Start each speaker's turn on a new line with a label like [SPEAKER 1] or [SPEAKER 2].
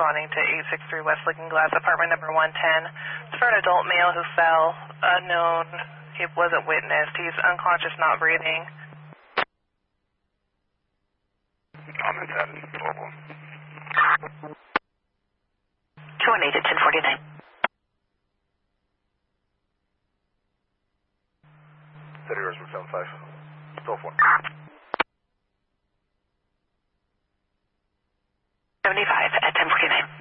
[SPEAKER 1] responding to 863 West Looking Glass, apartment number 110. It's for an adult male who fell, unknown. He wasn't witnessed. He's unconscious, not breathing.
[SPEAKER 2] I'm in 10, global.
[SPEAKER 3] 218 at 1049.
[SPEAKER 2] City Resort 75. Still 4.
[SPEAKER 3] 75 at 1049.